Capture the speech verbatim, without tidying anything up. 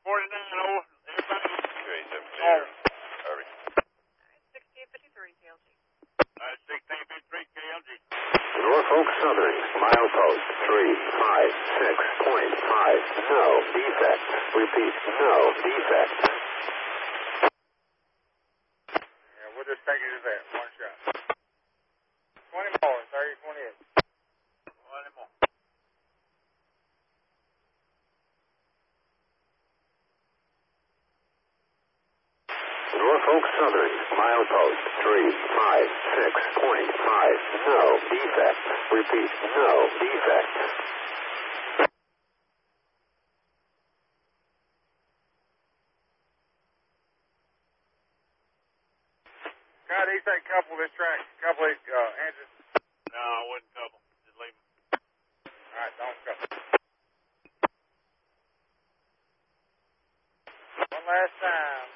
forty-nine, over. Everybody. two eight seven zero. Harvey. sixteen fifty-three, K L G. Uh, sixteen fifty-three, K L G. Norfolk Southern, milepost three five six point five. No defect. Repeat, no defect. Yeah, we'll just take it as that. One shot. twenty more, thirty, twenty-eight. twenty more. Norfolk Southern, milepost three five six point five. No defect. Repeat, no defect. God, he say couple this track, couple these uh, engines. No, I wouldn't couple. Just leave them. All right, don't couple. One last time.